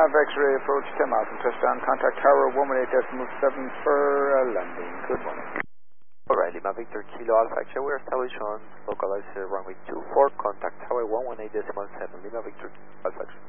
Nav X-ray approach 10 miles from touchdown. Contact tower 118.7 for landing. Good morning. Alright, Lima Victor Kilo Alpha X-ray, we are established on localized runway 24. Contact tower 118.7. Lima Victor Alpha X-ray.